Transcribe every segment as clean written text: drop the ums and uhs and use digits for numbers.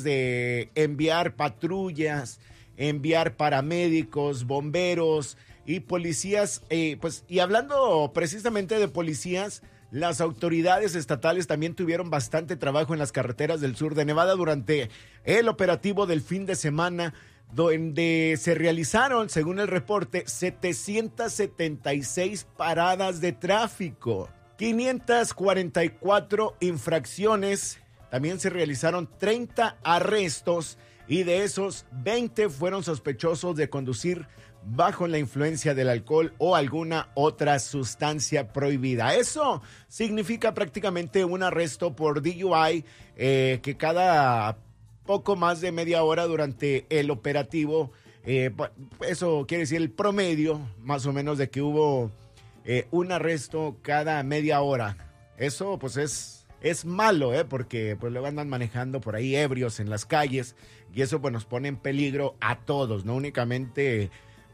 además de enviar patrullas, enviar paramédicos, bomberos y policías, y hablando precisamente de policías, las autoridades estatales también tuvieron bastante trabajo en las carreteras del sur de Nevada durante el operativo del fin de semana, donde se realizaron, según el reporte, 776 paradas de tráfico, 544 infracciones, también se realizaron 30 arrestos y de esos 20 fueron sospechosos de conducir bajo la influencia del alcohol o alguna otra sustancia prohibida. Eso significa prácticamente un arresto por DUI que cada poco más de media hora durante el operativo. Eso quiere decir el promedio más o menos de que hubo un arresto cada media hora. Eso pues es malo, porque pues luego andan manejando por ahí ebrios en las calles y eso pues nos pone en peligro a todos, no únicamente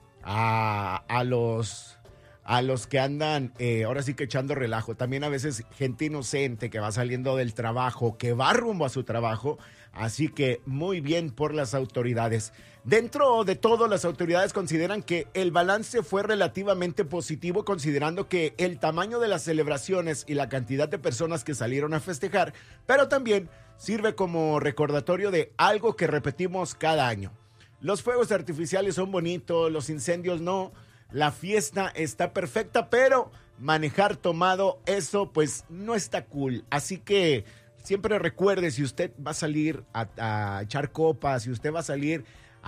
a los que andan ahora sí que echando relajo, también a veces gente inocente que va saliendo del trabajo, que va rumbo a su trabajo, así que muy bien por las autoridades. Dentro de todo, las autoridades consideran que el balance fue relativamente positivo, considerando que el tamaño de las celebraciones y la cantidad de personas que salieron a festejar, pero también sirve como recordatorio de algo que repetimos cada año. Los fuegos artificiales son bonitos, los incendios no, la fiesta está perfecta, pero manejar tomado, eso pues no está cool. Así que siempre recuerde, si usted va a salir a echar copas, si usted va a salir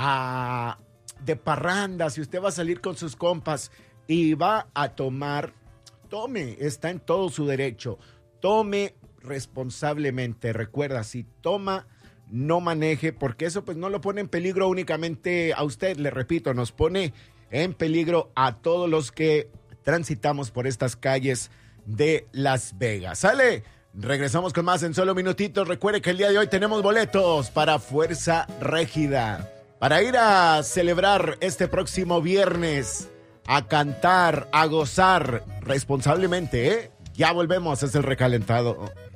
de parranda, si usted va a salir con sus compas y va a tomar, tome, está en todo su derecho, tome responsablemente. Recuerda, si toma, no maneje, porque eso pues no lo pone en peligro únicamente a usted, le repito, nos pone en peligro a todos los que transitamos por estas calles de Las Vegas. ¿Sale? Regresamos con más en solo minutitos. Recuerde que el día de hoy tenemos boletos para Fuerza Régida, para ir a celebrar este próximo viernes, a cantar, a gozar responsablemente, Ya volvemos, es el recalentado.